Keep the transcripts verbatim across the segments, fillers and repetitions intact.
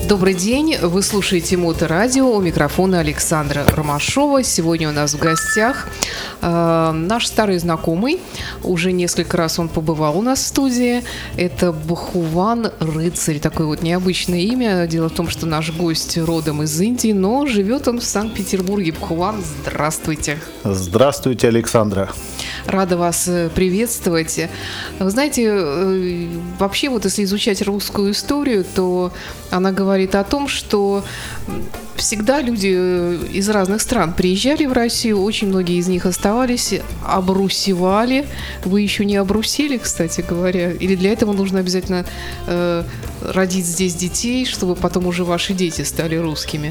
Добрый день, вы слушаете Моторадио, у микрофона Александра Ромашова. Сегодня у нас в гостях э, наш старый знакомый, уже несколько раз он побывал у нас в студии. Это Бхуван Рыцарь, такое вот необычное имя. Дело в том, что наш гость родом из Индии, но живет он в Санкт-Петербурге. Бхуван, здравствуйте. Здравствуйте, Александра. Рада вас приветствовать. Вы знаете, вообще вот если изучать русскую историю, то она говорит о том, что всегда люди из разных стран приезжали в Россию, очень многие из них оставались, обрусевали. Вы еще не обрусели, кстати говоря? Или для этого нужно обязательно э, родить здесь детей, чтобы потом уже ваши дети стали русскими?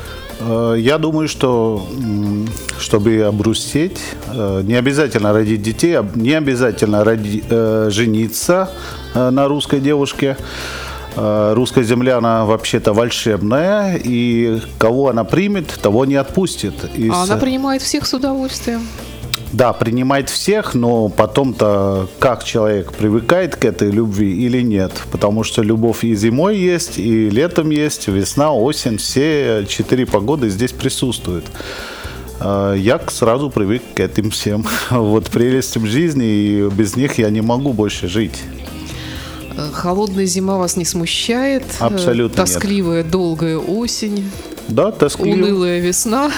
Я думаю, что чтобы обрусеть, не обязательно родить детей, не обязательно роди, жениться на русской девушке. Русская земля, она вообще-то волшебная, и кого она примет, того не отпустит. Из... А она принимает всех с удовольствием. Да, принимает всех, но потом-то как человек привыкает к этой любви или нет? Потому что любовь и зимой есть, и летом есть, весна, осень, все четыре погоды здесь присутствуют. Я сразу привык к этим всем вот прелестям жизни, и без них я не могу больше жить. Холодная зима вас не смущает? Абсолютно тоскливая, нет. Долгая осень? Да, тоскливая. Унылая весна?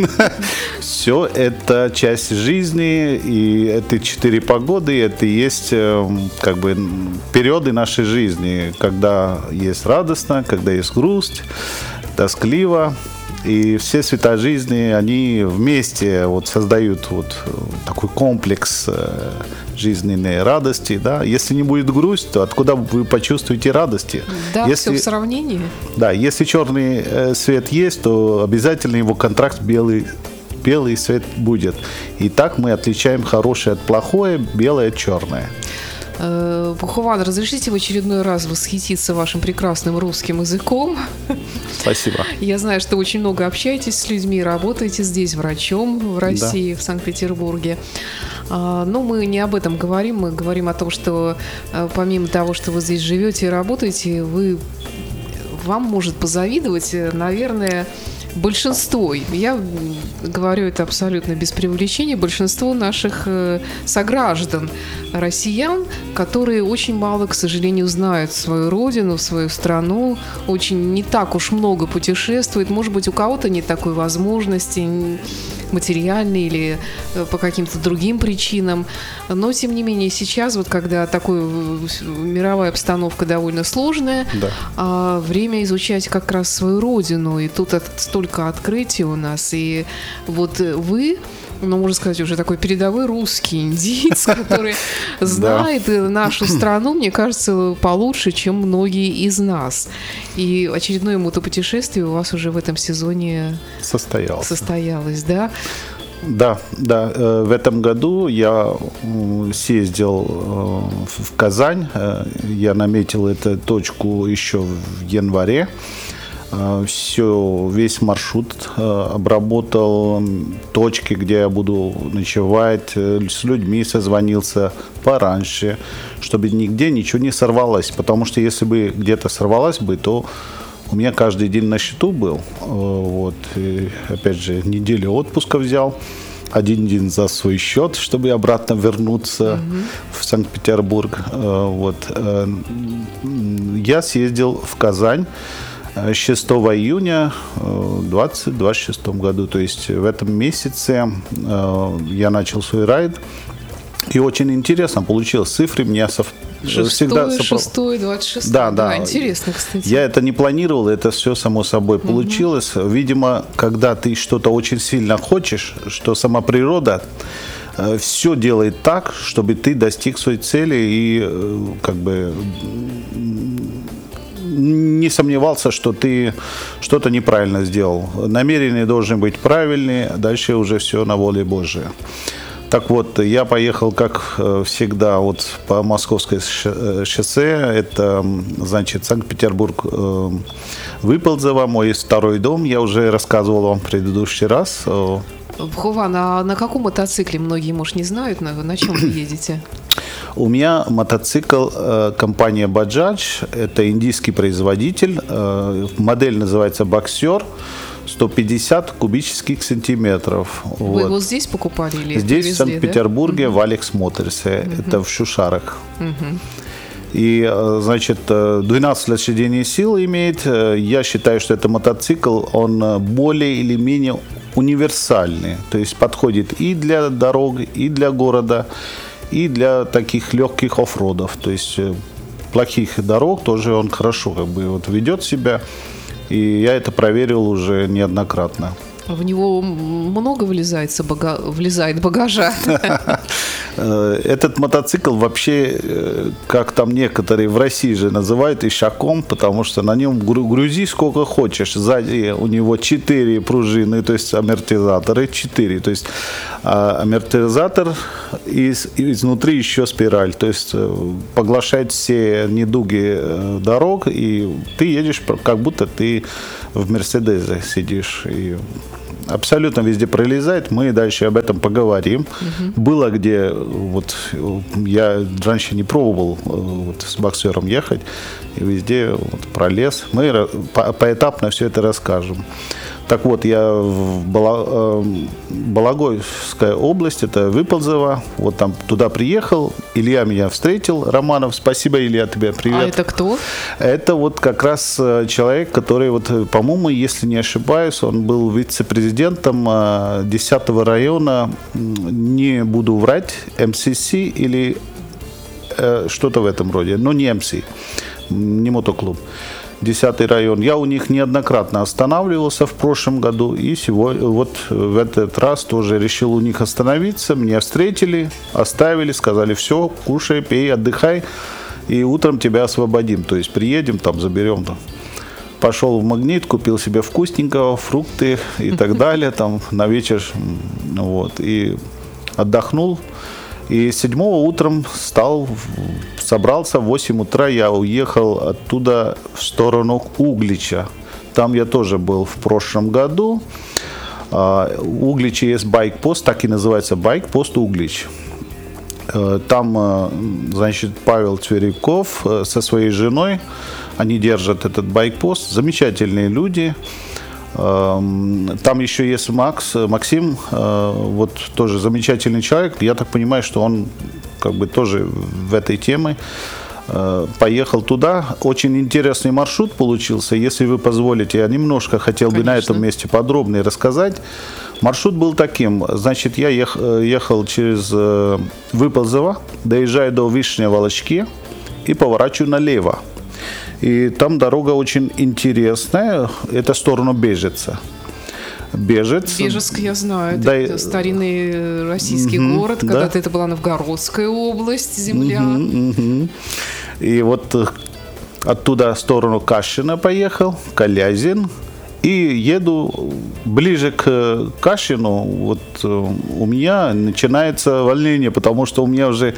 Все это часть жизни, и эти четыре погоды, это и есть как бы периоды нашей жизни, когда есть радостно, когда есть грусть, тоскливо. И все цвета жизни, они вместе вот создают вот такой комплекс жизненной радости. Да? Если не будет грусть, то откуда вы почувствуете радости? Да, если, все в сравнении. Да, если черный цвет есть, то обязательно его контраст белый, белый цвет будет. И так мы отличаем хорошее от плохое, белое от черное. Бхуван, разрешите в очередной раз восхититься вашим прекрасным русским языком? Спасибо. Я знаю, что очень много общаетесь с людьми, работаете здесь врачом в России, да. В Санкт-Петербурге. Но мы не об этом говорим, мы говорим о том, что помимо того, что вы здесь живете и работаете, вы, вам может позавидовать, наверное, большинство, я говорю это абсолютно без преувеличения, большинство наших сограждан, россиян, которые очень мало, к сожалению, знают свою родину, свою страну, очень не так уж много путешествуют, может быть, у кого-то нет такой возможности, материальной или по каким-то другим причинам. Но, тем не менее, сейчас, вот когда такая мировая обстановка довольно сложная, да. Время изучать как раз свою родину. И тут столько открытий у нас. И вот вы, ну, можно сказать, уже такой передовой русский индиец, который знает нашу страну, мне кажется, получше, чем многие из нас. И очередное мотопутешествие у вас уже в этом сезоне состоялось. Состоялось, да? Да, да. В этом году я съездил в Казань. Я наметил эту точку еще в январе. Все, весь маршрут обработал, точки, где я буду ночевать, с людьми созвонился пораньше, чтобы нигде ничего не сорвалось. Потому что если бы где-то сорвалось бы, то у меня каждый день на счету был. Вот. И, опять же, неделю отпуска взял. Один день за свой счет, чтобы обратно вернуться mm-hmm. в Санкт-Петербург. Вот. Я съездил в Казань шестого июня двадцать двадцать шестом году. То есть в этом месяце я начал свой райд. И очень интересно получилось. Цифры мне совпали. Шестой, шестой, двадцать шестой. Да, да, да. Интересно, кстати. Я это не планировал, это все само собой получилось. Угу. Видимо, когда ты что-то очень сильно хочешь, что сама природа э, все делает так, чтобы ты достиг своей цели и э, как бы не сомневался, что ты что-то неправильно сделал. Намерения должны быть правильные, дальше уже все на воле Божией. Так вот, я поехал, как всегда, вот по Московской шоссе. Это, значит, Санкт-Петербург, Выползово, мой второй дом. Я уже рассказывал вам в предыдущий раз. Хуван, а на каком мотоцикле, многие, может, не знают, на, на чем вы едете? У меня мотоцикл э, компания Bajaj, это индийский производитель, э, модель называется «Боксер», сто пятьдесят кубических сантиметров. Вы вот. Его здесь покупали или здесь, привезли, в Санкт-Петербурге, да? в Алекс Моторсе, угу. Это в Шушарах. Угу. И, значит, двенадцать лошадиных сил имеет. Я считаю, что это мотоцикл, он более или менее универсальный. То есть подходит и для дорог, и для города, и для таких легких оффродов. То есть плохих дорог тоже он хорошо как бы вот ведет себя. И я это проверил уже неоднократно. В него много влезает, бага... влезает багажа. Этот мотоцикл вообще, как там некоторые в России же называют, ишаком, потому что на нем грузи сколько хочешь. Сзади у него четыре пружины, то есть амортизаторы, четыре. То есть амортизатор и изнутри еще спираль. То есть поглощает все недуги дорог, и ты едешь, как будто ты в Мерседесе сидишь. И абсолютно везде пролезает. Мы дальше об этом поговорим. Угу. Было где, вот я раньше не пробовал вот, с боксером ехать, и везде вот, пролез. Мы по- поэтапно все это расскажем. Так вот, я в Бала... Балагойская область, это Выползово, вот там туда приехал, Илья меня встретил, Романов, спасибо, Илья, тебе привет. А это кто? Это вот как раз человек, который, вот, по-моему, если не ошибаюсь, он был вице-президентом десятого района, не буду врать, эм си си или э, что-то в этом роде, но не эм си, не мотоклуб. десятый район. Я у них неоднократно останавливался в прошлом году, и сегодня, вот в этот раз тоже решил у них остановиться. Меня встретили, оставили, сказали: все, кушай, пей, отдыхай, и утром тебя освободим. То есть приедем, там заберем. Там. Пошел в Магнит, купил себе вкусненького, фрукты и так далее, там на вечер, вот, и отдохнул. И седьмого утром встал, собрался, в восемь утра я уехал оттуда в сторону Углича. Там я тоже был в прошлом году. В Угличе есть байк-пост, так и называется байк-пост Углич. Там, значит, Павел Цверяков со своей женой, они держат этот байк-пост. Замечательные люди. Там еще есть Макс, Максим, вот тоже замечательный человек. Я так понимаю, что он как бы тоже в этой теме. Поехал туда. Очень интересный маршрут получился. Если вы позволите, я немножко хотел бы Конечно. На этом месте подробнее рассказать. Маршрут был таким. Значит, я ехал через Выползово, доезжаю до Вишней Волочки и поворачиваю налево. И там дорога очень интересная. Это в сторону Бежеца. Бежец. Бежецк, я знаю. Да, это старинный российский угу, город. Когда-то да. это была Новгородская область, земля. Угу, угу. И вот оттуда в сторону Кашина поехал, Калязин. И еду ближе к Кашину, вот у меня начинается волнение, потому что у меня уже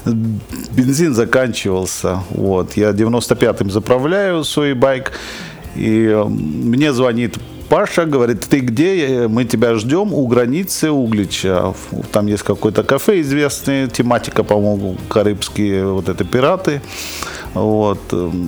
бензин заканчивался. Вот. Я девяносто пятым заправляю свой байк, и мне звонит Паша, говорит: ты где? Мы тебя ждем у границы Углича. Там есть какое-то кафе известное, тематика, по-моему, карибские, вот это пираты. Вот.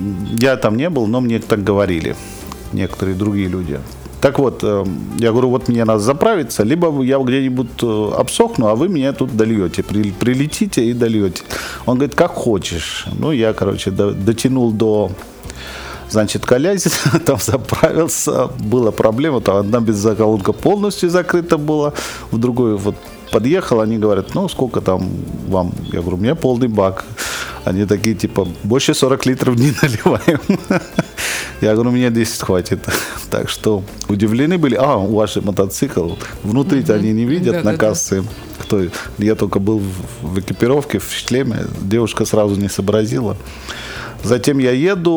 Я там не был, но мне так говорили некоторые другие люди. Так вот, я говорю, вот мне надо заправиться, либо я где-нибудь обсохну, а вы меня тут дольете, прилетите и дольете. Он говорит: как хочешь. Ну, я, короче, дотянул до, значит, Калязина, там заправился, была проблема, там одна бензоколонка полностью закрыта была, в другой вот подъехал, они говорят: ну, сколько там вам? Я говорю: у меня полный бак. Они такие, типа, больше сорок литров не наливаем. Я говорю: мне десять хватит. Так что удивлены были. А, у вас же мотоцикл. Внутри-то mm-hmm. они не видят да, на да, кассе. Да. Кто? Я только был в экипировке, в шлеме. Девушка сразу не сообразила. Затем я еду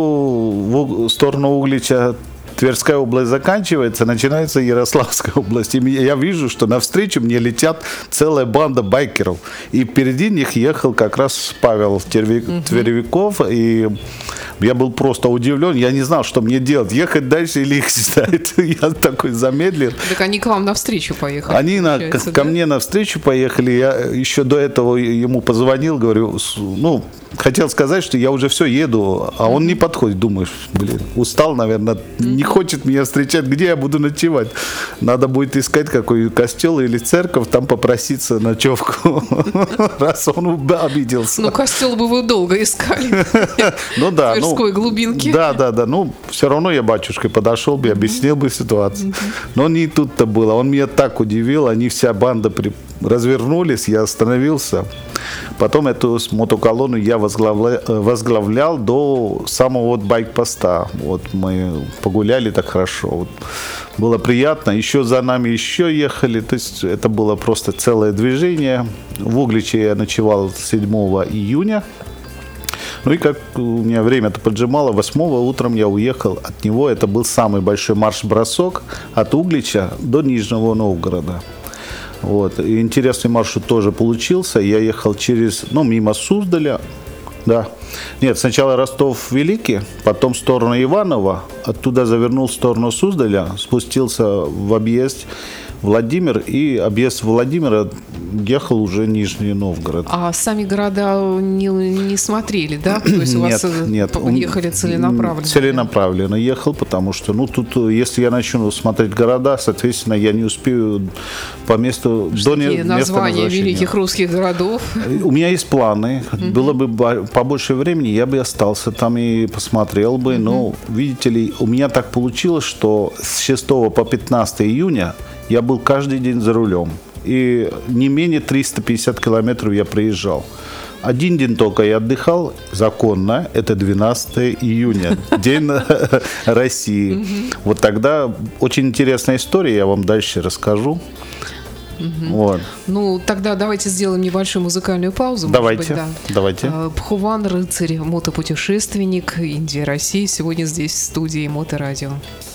в сторону Углича. Тверская область заканчивается, начинается Ярославская область. И я вижу, что навстречу мне летят целая банда байкеров. И впереди них ехал как раз Павел Тверяков. И Я был просто удивлен, я не знал, что мне делать, ехать дальше или их ждать. Я такой замедлил. Так они к вам навстречу поехали? Они на, ко да? мне навстречу поехали, я еще до этого ему позвонил, говорю, ну, хотел сказать, что я уже все еду, а он не подходит, думаешь, блин, устал, наверное, не хочет меня встречать, где я буду ночевать. Надо будет искать какой костел или церковь, там попроситься ночевку, раз он обиделся. Ну, костел бы вы долго искали. Ну да. В Тверской глубинке. Да, да, да. Ну, все равно я батюшкой подошел бы, объяснил бы ситуацию. Но не тут-то было. Он меня так удивил, они вся банда при... развернулись, я остановился. Потом эту мотоколонну я возглавля... возглавлял до самого вот байк-поста. Вот мы погуляли так хорошо. Вот. Было приятно. Еще за нами еще ехали. То есть это было просто целое движение. В Угличе я ночевал седьмого июня. Ну и как у меня время-то поджимало, восьмого утром я уехал от него. Это был самый большой марш-бросок от Углича до Нижнего Новгорода. Вот. И интересный маршрут тоже получился. Я ехал через, ну, мимо Суздаля. Да. Нет, сначала Ростов-Великий, потом в сторону Иваново, оттуда завернул в сторону Суздаля, спустился в объезд Владимир, и объезд Владимира ехал уже Нижний Новгород. А сами города не, не смотрели, да? То есть у вас нет, ехали целенаправленно? Целенаправленно ехал, потому что, ну, тут, если я начну смотреть города, соответственно, я не успею по месту... Что до такие названия великих русских городов? У меня есть планы. Uh-huh. Было бы побольше времени, я бы остался там и посмотрел бы. Uh-huh. Но, видите ли, у меня так получилось, что с шестого по пятнадцатое июня я был каждый день за рулем. И не менее триста пятьдесят километров я проезжал. Один день только я отдыхал законно, это двенадцатое июня, День России. Вот тогда очень интересная история, я вам дальше расскажу. Угу. Вот. Ну, тогда давайте сделаем небольшую музыкальную паузу. Давайте, быть, да. давайте. Пхуван, рыцарь, мотопутешественник, Индия, Россия. Сегодня здесь в студии Моторадио.